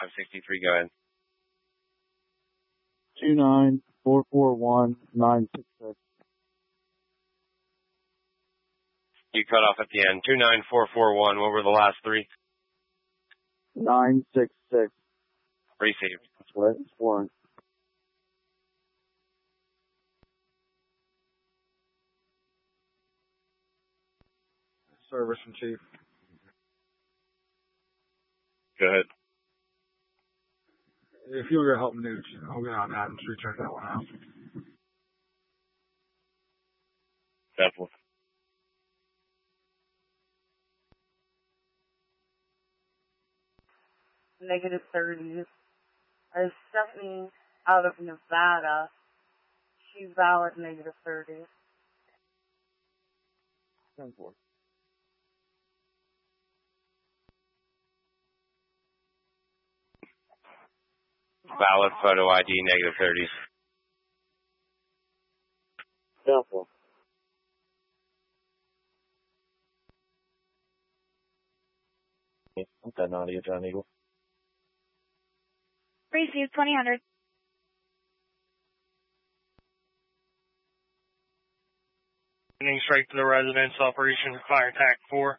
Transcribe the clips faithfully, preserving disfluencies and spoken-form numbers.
five sixty-three, go ahead. two nine four four one nine six six. You cut off at the end. two nine four four one, what were the last three? nine six six. Received. That's what it's for. Service from Chief. Go ahead. If you'll go help Newt, I'll get on that and recheck that one out. Definitely. Negative thirties. I sent me out of Nevada. She's valid negative thirties. ten four. Valid photo I D, negative thirties. ten four. I'm that naughty, John Eagle. Received twenty hundred. Sending straight to the residence, Operation Fire Attack four.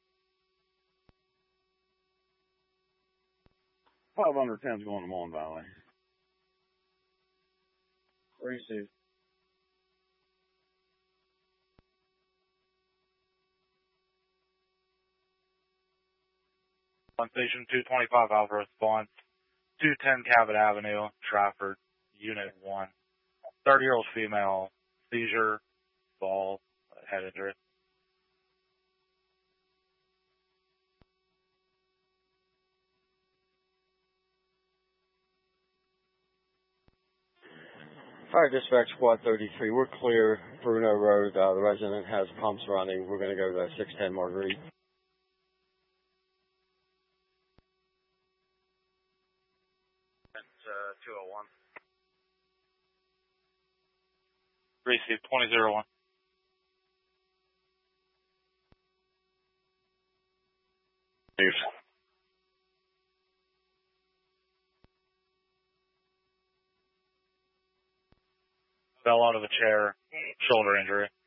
five hundred ten's going to Mon Valley. Received. On Station two twenty-five Alpha response. two ten Cabot Avenue, Trafford, Unit one. thirty-year-old female, seizure, fall, head injury. Fire Dispatch Squad thirty-three, we're clear. Bruno Road, uh, the resident has pumps running. We're going to go to six ten Marguerite. That's uh, two oh one. Received twenty oh one. Received. Fell out of a chair, shoulder injury.